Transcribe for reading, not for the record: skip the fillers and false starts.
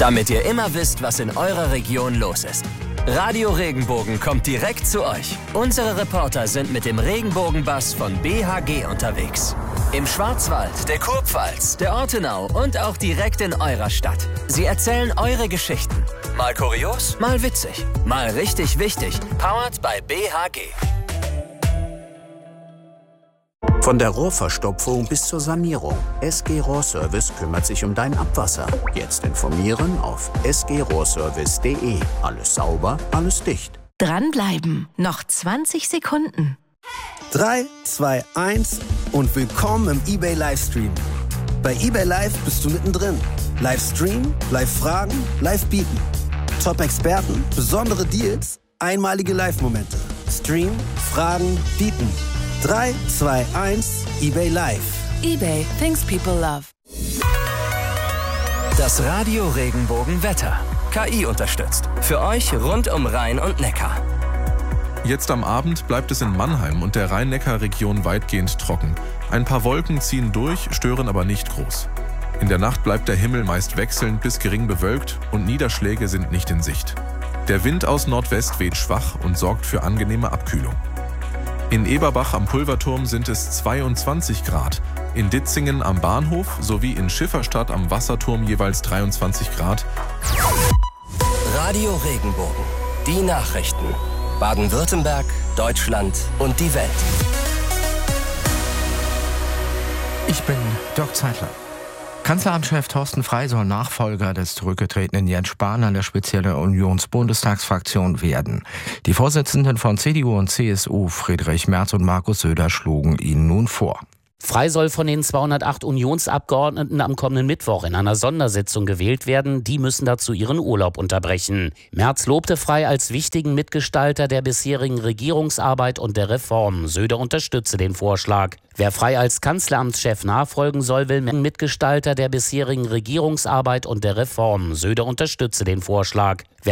damit ihr immer wisst, was in eurer Region los ist. Radio Regenbogen kommt direkt zu euch. Unsere Reporter sind mit dem Regenbogenbus von BHG unterwegs. Im Schwarzwald, der Kurpfalz, der Ortenau und auch direkt in eurer Stadt. Sie erzählen eure Geschichten. Mal kurios, mal witzig, mal richtig wichtig. Powered by BHG. Von der Rohrverstopfung bis zur Sanierung. SG Rohrservice kümmert sich um dein Abwasser. Jetzt informieren auf sgrohrservice.de. Alles sauber, alles dicht. Dranbleiben. Noch 20 Sekunden. 3, 2, 1 und willkommen im eBay Livestream. Bei eBay Live bist du mittendrin. Livestream, Live-Fragen, Live-Bieten. Top-Experten, besondere Deals, einmalige Live-Momente. Stream, Fragen, Bieten. 3, 2, 1, eBay Live. eBay, things people love. Das Radio Regenbogen Wetter. KI unterstützt. Für euch rund um Rhein und Neckar. Jetzt am Abend bleibt es in Mannheim und der Rhein-Neckar-Region weitgehend trocken. Ein paar Wolken ziehen durch, stören aber nicht groß. In der Nacht bleibt der Himmel meist wechselnd bis gering bewölkt und Niederschläge sind nicht in Sicht. Der Wind aus Nordwest weht schwach und sorgt für angenehme Abkühlung. In Eberbach am Pulverturm sind es 22 Grad, in Ditzingen am Bahnhof sowie in Schifferstadt am Wasserturm jeweils 23 Grad. Radio Regenbogen. Die Nachrichten. Baden-Württemberg, Deutschland und die Welt. Ich bin Dirk Zeitler. Kanzleramtschef Thorsten Frey soll Nachfolger des zurückgetretenen Jens Spahn an der Spitze der Unionsbundestagsfraktion werden. Die Vorsitzenden von CDU und CSU, Friedrich Merz und Markus Söder, schlugen ihn nun vor. Frey soll von den 208 Unionsabgeordneten am kommenden Mittwoch in einer Sondersitzung gewählt werden. Die müssen dazu ihren Urlaub unterbrechen. Merz lobte Frey als wichtigen Mitgestalter der bisherigen Regierungsarbeit und der Reform. Söder unterstütze den Vorschlag. Wer Frey als Kanzleramtschef nachfolgen soll, will Mitgestalter der bisherigen Regierungsarbeit und der Reform. Söder unterstütze den Vorschlag. Wer